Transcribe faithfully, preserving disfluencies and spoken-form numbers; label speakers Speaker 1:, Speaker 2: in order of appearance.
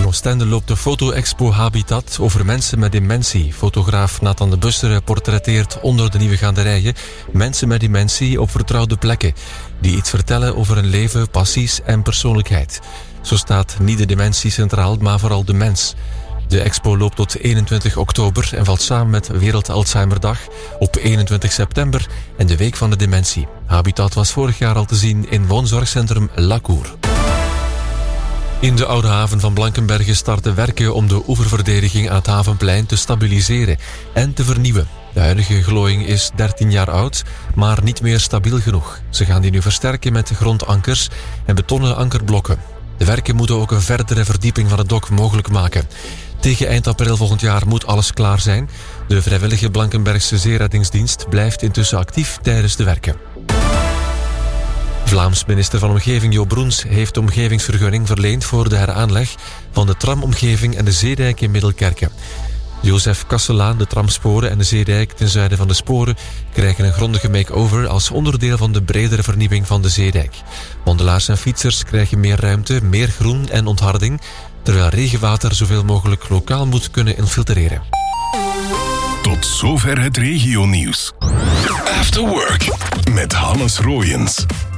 Speaker 1: Oostende loopt de foto-expo Habitat over mensen met dementie. Fotograaf Nathan de Bussere portretteert onder de nieuwe gaanderijen mensen met dementie op vertrouwde plekken, die iets vertellen over hun leven, passies en persoonlijkheid. Zo staat niet de dementie centraal, maar vooral de mens. De expo loopt tot eenentwintig oktober en valt samen met Wereld Alzheimerdag op eenentwintig september en de Week van de Dementie. Habitat was vorig jaar al te zien in woonzorgcentrum La Cour. In de Oude Haven van Blankenberge starten werken om de oeververdediging aan het Havenplein te stabiliseren en te vernieuwen. De huidige glooiing is dertien jaar oud, maar niet meer stabiel genoeg. Ze gaan die nu versterken met grondankers en betonnen ankerblokken. De werken moeten ook een verdere verdieping van het dok mogelijk maken. Tegen eind april volgend jaar moet alles klaar zijn. De vrijwillige Blankenbergse Zeereddingsdienst blijft intussen actief tijdens de werken. Vlaams minister van Omgeving Jo Broens heeft de omgevingsvergunning verleend voor de heraanleg van de tramomgeving en de zeedijk in Middelkerke. Jozef Kasselaan, de tramsporen en de zeedijk ten zuiden van de sporen krijgen een grondige make-over als onderdeel van de bredere vernieuwing van de zeedijk. Wandelaars en fietsers krijgen meer ruimte, meer groen en ontharding, terwijl regenwater zoveel mogelijk lokaal moet kunnen infiltreren.
Speaker 2: Tot zover het regionieuws. After Work met Hannes Roojens.